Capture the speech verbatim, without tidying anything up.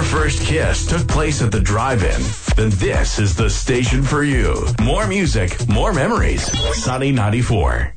first kiss took place at the drive-in, then this is the station for you. More music, more memories. Sunny ninety-four.